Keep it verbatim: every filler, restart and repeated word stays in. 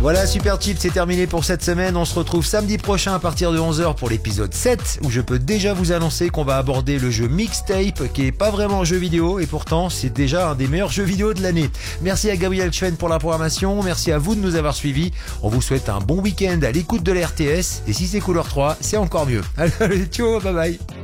Voilà, Super Chips, c'est terminé pour cette semaine. On se retrouve samedi prochain à partir de onze heures pour l'épisode sept, où je peux déjà vous annoncer qu'on va aborder le jeu Mixtape, qui est pas vraiment un jeu vidéo, et pourtant c'est déjà un des meilleurs jeux vidéo de l'année. Merci à Gabriel Chuen pour la programmation, merci à vous de nous avoir suivis. On vous souhaite un bon week-end à l'écoute de la R T S, et si c'est couleur trois, c'est encore mieux. Allez, ciao, bye bye.